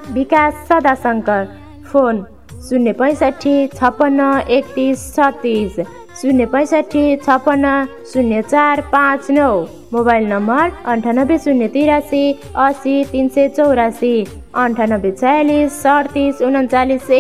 विकास सदाशंकर। Phone 065 56 31 36 065 56 0459। Mobile number 98 083 80 384 98 46 38 39।